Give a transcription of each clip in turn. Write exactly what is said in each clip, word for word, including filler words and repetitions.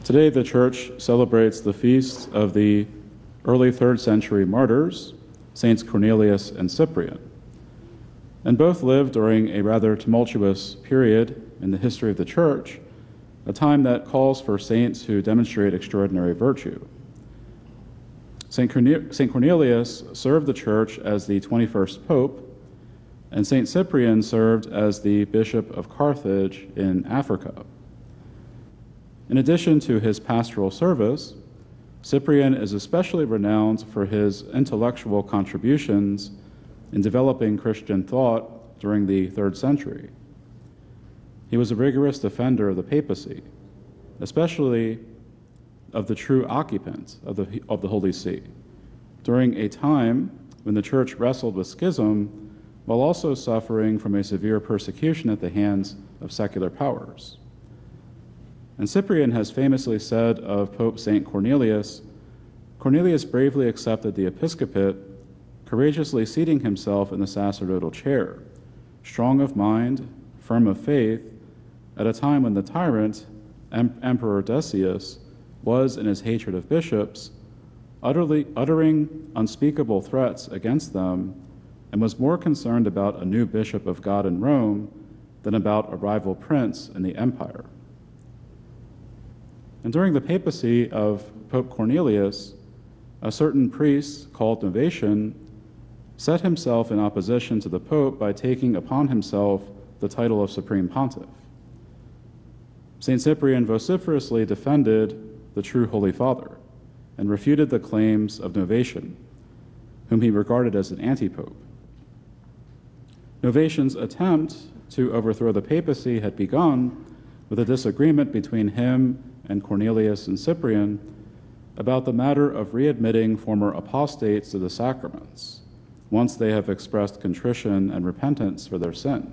Today, the Church celebrates the feast of the early third century martyrs, Saints Cornelius and Cyprian. And both lived during a rather tumultuous period in the history of the Church, a time that calls for saints who demonstrate extraordinary virtue. Saint Cornelius served the Church as the twenty-first Pope, and Saint Cyprian served as the Bishop of Carthage in Africa. In addition to his pastoral service, Cyprian is especially renowned for his intellectual contributions in developing Christian thought during the third century. He was a rigorous defender of the papacy, especially of the true occupants of the, of the Holy See, during a time when the Church wrestled with schism while also suffering from a severe persecution at the hands of secular powers. And Cyprian has famously said of Pope Saint Cornelius, Cornelius bravely accepted the episcopate, courageously seating himself in the sacerdotal chair, strong of mind, firm of faith, at a time when the tyrant, em- Emperor Decius, was, in his hatred of bishops, utterly uttering unspeakable threats against them, and was more concerned about a new bishop of God in Rome than about a rival prince in the empire. And during the papacy of Pope Cornelius, a certain priest called Novatian set himself in opposition to the Pope by taking upon himself the title of Supreme Pontiff. Saint Cyprian vociferously defended the true Holy Father and refuted the claims of Novatian, whom he regarded as an anti-pope. Novatian's attempt to overthrow the papacy had begun with a disagreement between him and Cornelius and Cyprian about the matter of readmitting former apostates to the sacraments once they have expressed contrition and repentance for their sin.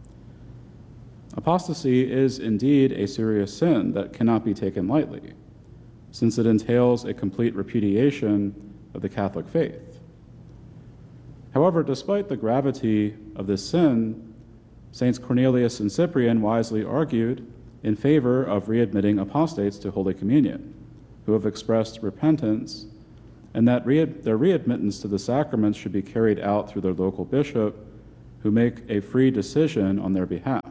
Apostasy is indeed a serious sin that cannot be taken lightly, since it entails a complete repudiation of the Catholic faith. However, despite the gravity of this sin, Saints Cornelius and Cyprian wisely argued in favor of readmitting apostates to Holy Communion, who have expressed repentance, and that re- their readmittance to the sacraments should be carried out through their local bishop, who make a free decision on their behalf.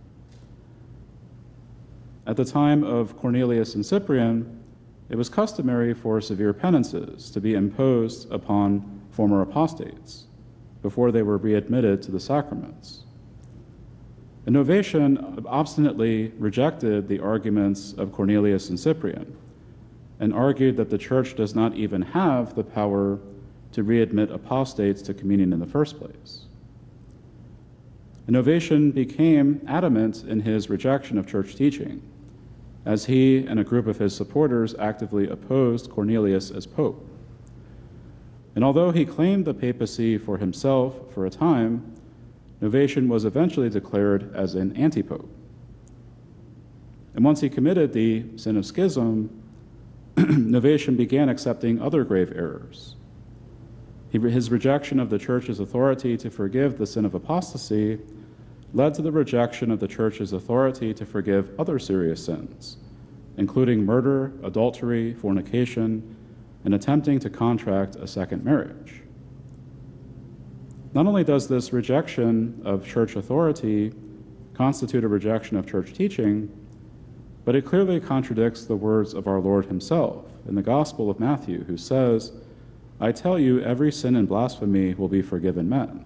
At the time of Cornelius and Cyprian, it was customary for severe penances to be imposed upon former apostates before they were readmitted to the sacraments. And Novatian obstinately rejected the arguments of Cornelius and Cyprian and argued that the Church does not even have the power to readmit apostates to communion in the first place. And Novatian became adamant in his rejection of Church teaching, as he and a group of his supporters actively opposed Cornelius as pope. And although he claimed the papacy for himself for a time, Novatian was eventually declared as an anti-pope. And once he committed the sin of schism, Novatian began accepting other grave errors. He, his rejection of the Church's authority to forgive the sin of apostasy led to the rejection of the Church's authority to forgive other serious sins, including murder, adultery, fornication, and attempting to contract a second marriage. Not only does this rejection of Church authority constitute a rejection of Church teaching, but it clearly contradicts the words of our Lord himself in the Gospel of Matthew, who says, "I tell you, every sin and blasphemy will be forgiven men."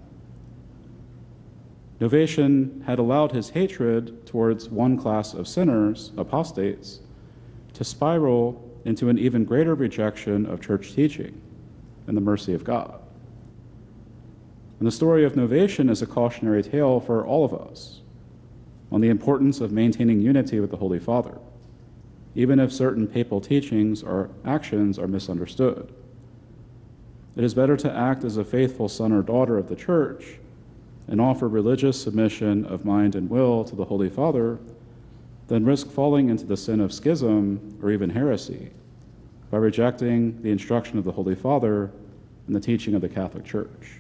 Novatian had allowed his hatred towards one class of sinners, apostates, to spiral into an even greater rejection of Church teaching and the mercy of God. And the story of Novatian is a cautionary tale for all of us on the importance of maintaining unity with the Holy Father, even if certain papal teachings or actions are misunderstood. It is better to act as a faithful son or daughter of the Church and offer religious submission of mind and will to the Holy Father than risk falling into the sin of schism or even heresy by rejecting the instruction of the Holy Father and the teaching of the Catholic Church.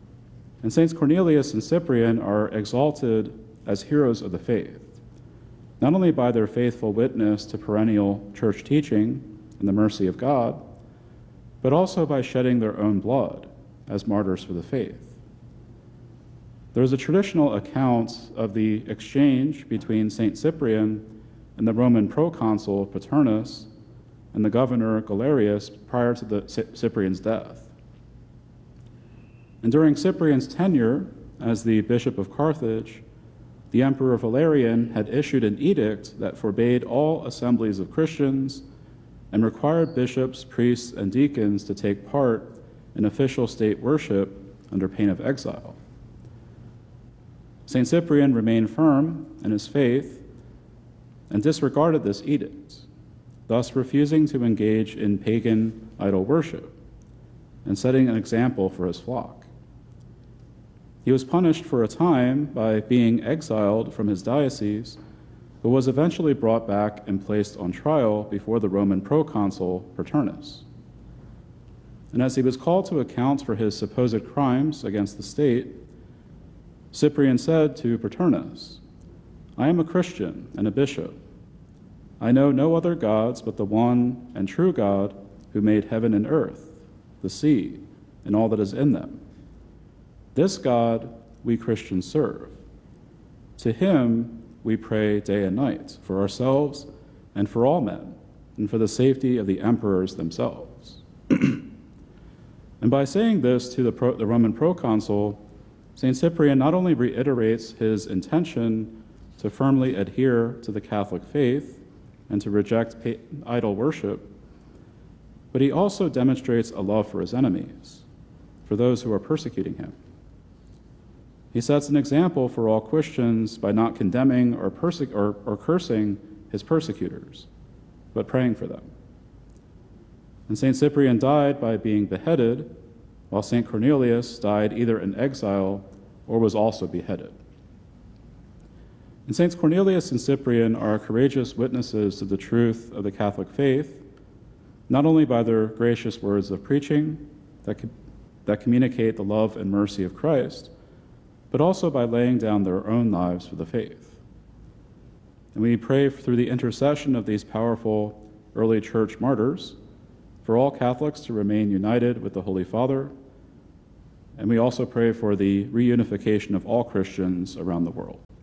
And Saints Cornelius and Cyprian are exalted as heroes of the faith, not only by their faithful witness to perennial church teaching and the mercy of God, but also by shedding their own blood as martyrs for the faith. There is a traditional account of the exchange between Saint Cyprian and the Roman proconsul Paternus and the governor Galerius prior to the Cyprian's death. And during Cyprian's tenure as the Bishop of Carthage, the Emperor Valerian had issued an edict that forbade all assemblies of Christians and required bishops, priests, and deacons to take part in official state worship under pain of exile. Saint Cyprian remained firm in his faith and disregarded this edict, thus refusing to engage in pagan idol worship and setting an example for his flock. He was punished for a time by being exiled from his diocese, but was eventually brought back and placed on trial before the Roman proconsul Paternus. And as he was called to account for his supposed crimes against the state, Cyprian said to Paternus, "I am a Christian and a bishop. I know no other gods but the one and true God who made heaven and earth, the sea, and all that is in them. This God we Christians serve. To him we pray day and night, for ourselves and for all men, and for the safety of the emperors themselves." And by saying this to the, pro, the Roman proconsul, Saint Cyprian not only reiterates his intention to firmly adhere to the Catholic faith and to reject idol worship, but he also demonstrates a love for his enemies, for those who are persecuting him. He sets an example for all Christians by not condemning or, perse- or, or cursing his persecutors, but praying for them. And Saint Cyprian died by being beheaded, while Saint Cornelius died either in exile or was also beheaded. And Saints Cornelius and Cyprian are courageous witnesses to the truth of the Catholic faith, not only by their gracious words of preaching that, co- that communicate the love and mercy of Christ, but also by laying down their own lives for the faith. And we pray through the intercession of these powerful early church martyrs for all Catholics to remain united with the Holy Father, and we also pray for the reunification of all Christians around the world.